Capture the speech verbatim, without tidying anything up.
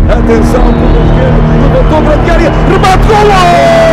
Atenção, com o esquerdo, levantou, grande área, remate, golo!